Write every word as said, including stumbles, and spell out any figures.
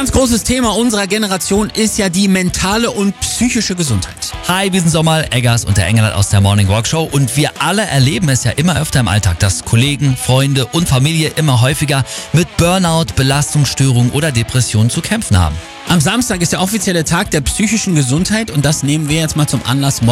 Ganz großes Thema unserer Generation ist ja die mentale und psychische Gesundheit. Hi, wir sind Sommerl, Eggers und der Engelhardt aus der Morning Walk Show und wir alle erleben es ja immer öfter im Alltag, dass Kollegen, Freunde und Familie immer häufiger mit Burnout, Belastungsstörungen oder Depressionen zu kämpfen haben. Am Samstag ist der offizielle Tag der psychischen Gesundheit und das nehmen wir jetzt mal zum Anlass,